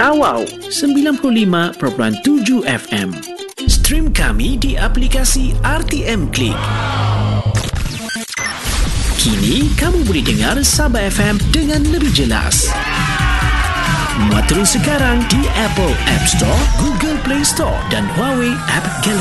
Tawau 95.7 FM. Stream kami di aplikasi RTM Klik. Kini kamu boleh dengar Sabah FM dengan lebih jelas. Muat terus sekarang di Apple App Store, Google Play Store dan Huawei App Gallery.